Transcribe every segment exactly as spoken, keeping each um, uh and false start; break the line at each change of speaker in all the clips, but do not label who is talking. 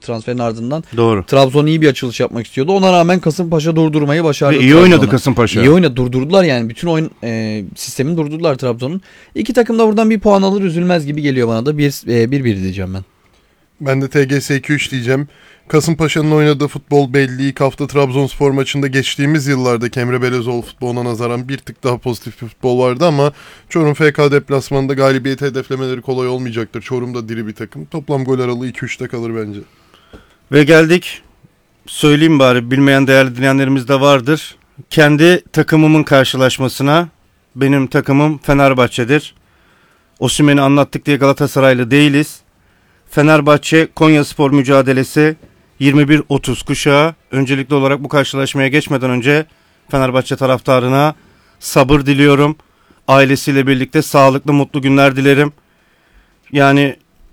transferin ardından.
Doğru.
Trabzon iyi bir açılış yapmak istiyordu. Ona rağmen Kasımpaşa durdurmayı başardı.
Ve iyi
Trabzon'a.
oynadı Kasımpaşa.
İyi oynadı. Durdurdular yani. Bütün oyun e, sistemini durdurdular Trabzon'un. İki takım da buradan bir puan alır, üzülmez gibi geliyor bana da. Bir e, bir, bir diyeceğim ben.
Ben de T G S iki üç diyeceğim. Kasımpaşa'nın oynadığı futbol belli. İlk hafta Trabzonspor maçında geçtiğimiz yıllardaki Emre Belezoğlu futboluna nazaran bir tık daha pozitif bir futbol vardı ama Çorum F K deplasmanında galibiyeti hedeflemeleri kolay olmayacaktır. Çorum da diri bir takım. Toplam gol aralığı iki üçte kalır bence.
Ve geldik, söyleyeyim bari, bilmeyen değerli dinleyenlerimiz de vardır. Kendi takımımın karşılaşmasına. Benim takımım Fenerbahçe'dir. Osimhen'i anlattık diye Galatasaraylı değiliz. Fenerbahçe Konyaspor mücadelesi yirmi bir otuz kuşağı. Öncelikli olarak bu karşılaşmaya geçmeden önce Fenerbahçe taraftarına sabır diliyorum. Ailesiyle birlikte sağlıklı, mutlu günler dilerim. Yani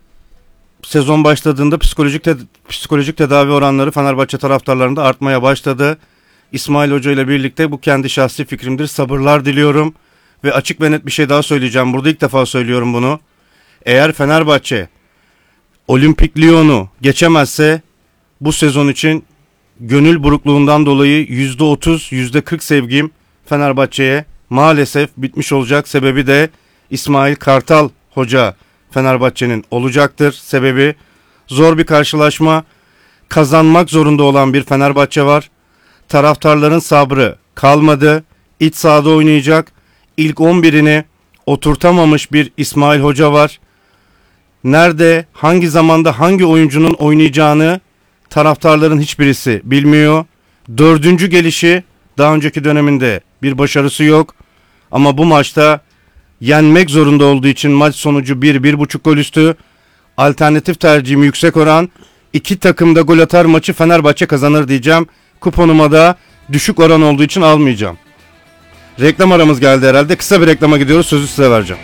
sezon başladığında psikolojik te- psikolojik tedavi oranları Fenerbahçe taraftarlarında artmaya başladı. İsmail Hoca ile birlikte, bu kendi şahsi fikrimdir, sabırlar diliyorum. Ve açık ve net bir şey daha söyleyeceğim. Burada ilk defa söylüyorum bunu. Eğer Fenerbahçe Olimpik Lyon'u geçemezse bu sezon için gönül burukluğundan dolayı yüzde otuz yüzde kırk sevgim Fenerbahçe'ye maalesef bitmiş olacak. Sebebi de İsmail Kartal Hoca Fenerbahçe'nin olacaktır. Sebebi zor bir karşılaşma. Kazanmak zorunda olan bir Fenerbahçe var. Taraftarların sabrı kalmadı. İç sahada oynayacak. İlk on birini oturtamamış bir İsmail Hoca var. Nerede, hangi zamanda hangi oyuncunun oynayacağını taraftarların hiçbirisi bilmiyor. Dördüncü gelişi, daha önceki döneminde bir başarısı yok. Ama bu maçta yenmek zorunda olduğu için maç sonucu bir bir buçuk gol üstü. Alternatif tercihim yüksek oran. İki takım da gol atar, maçı Fenerbahçe kazanır diyeceğim. Kuponuma da düşük oran olduğu için almayacağım. Reklam aramız geldi herhalde. Kısa bir reklama gidiyoruz. Sözü size vereceğim.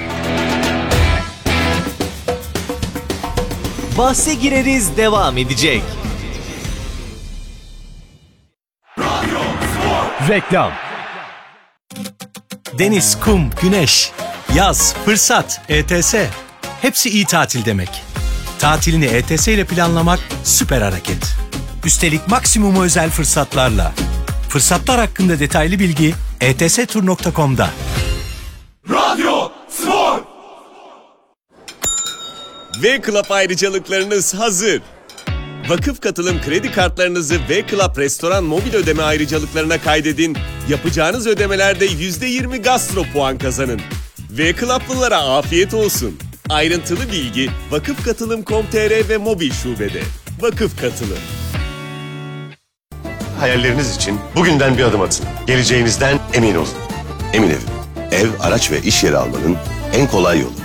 Bahse gireriz devam edecek. Reklam. Deniz, kum, güneş, yaz, fırsat, E T S. Hepsi iyi tatil demek. Tatilini E T S ile planlamak süper hareket. Üstelik maksimum özel fırsatlarla. Fırsatlar hakkında detaylı bilgi e t s tur nokta com'da.
Radyo Spor. V-Club ayrıcalıklarınız hazır. Vakıf katılım kredi kartlarınızı V-Club restoran mobil ödeme ayrıcalıklarına kaydedin. Yapacağınız ödemelerde yüzde yirmi gastro puan kazanın. V-Club'lılara afiyet olsun. Ayrıntılı bilgi vakıf katılım nokta com nokta t r ve mobil şubede. Vakıf Katılım.
Hayalleriniz için bugünden bir adım atın. Geleceğinizden emin olun. Emin Ev. Ev, araç ve iş yeri almanın en kolay yolu.